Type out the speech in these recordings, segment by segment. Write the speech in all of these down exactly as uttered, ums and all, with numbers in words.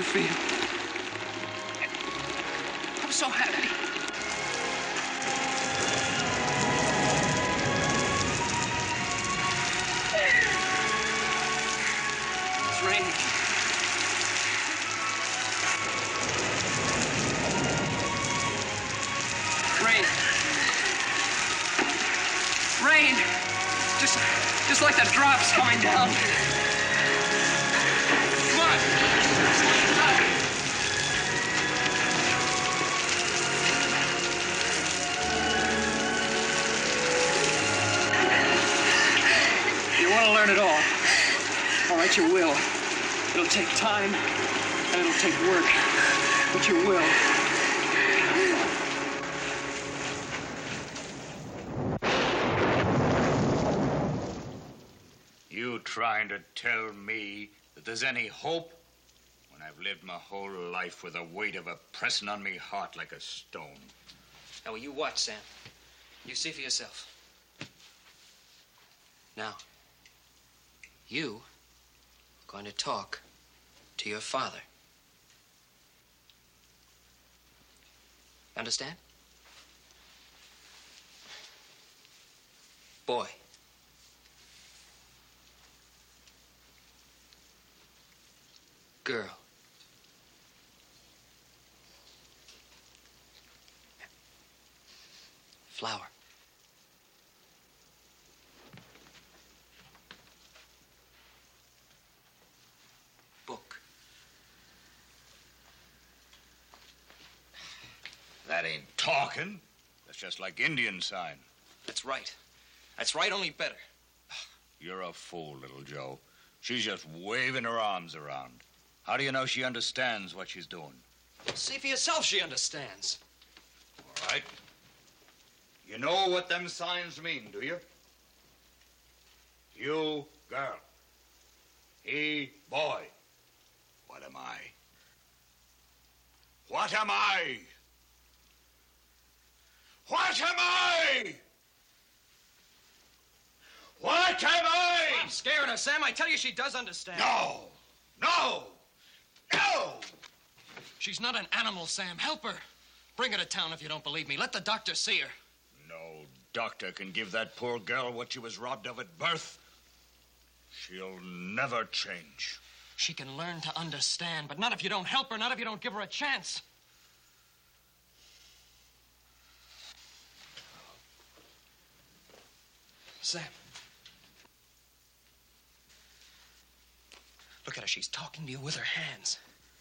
feel. I'm so happy. It's raining. Rain. Rain. Just, just like the drops coming down. Come on. You want to learn it all. All right, you will. It'll take time, and it'll take work, but you will. You trying to tell me that there's any hope when I've lived my whole life with the weight of it pressing on me heart like a stone? Now, will you watch, Sam? You see for yourself. Now, you are going to talk to your father. Understand? Boy. Girl. Flower. Book. That ain't talking. That's just like Indian sign. That's right. That's right, only better. You're a fool, little Joe. She's just waving her arms around. How do you know she understands what she's doing? See for yourself she understands. All right. You know what them signs mean, do you? You, girl. He, boy. What am I? What am I? What am I? What am I? I'm scaring her, Sam. I tell you she does understand. No. No. No! She's not an animal, Sam. Help her. Bring her to town if you don't believe me. Let the doctor see her. No doctor can give that poor girl what she was robbed of at birth. She'll never change. She can learn to understand, but not if you don't help her, not if you don't give her a chance. Sam. Look at her. She's talking to you with her hands.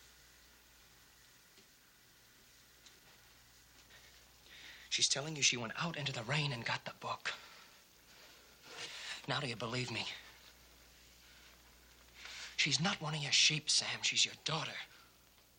She's telling you she went out into the rain and got the book. Now do you believe me? She's not one of your sheep, Sam. She's your daughter.